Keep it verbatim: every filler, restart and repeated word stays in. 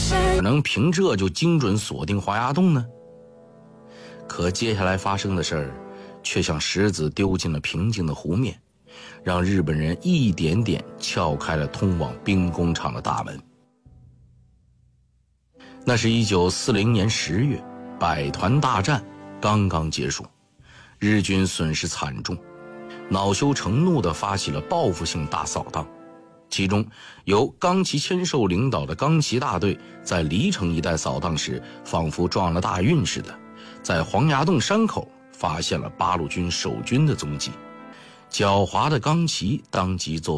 可能凭这就精准锁定黄崖洞呢？可接下来发生的事儿，却像石子丢进了平静的湖面，让日本人一点点撬开了通往兵工厂的大门。那是一九四零年十月，百团大战刚刚结束，日军损失惨重，恼羞成怒地发起了报复性大扫荡。其中由冈崎千寿领导的冈崎大队在黎城一带扫荡时，仿佛撞了大运似的，在黄崖洞山口发现了八路军守军的踪迹。狡猾的冈崎当即做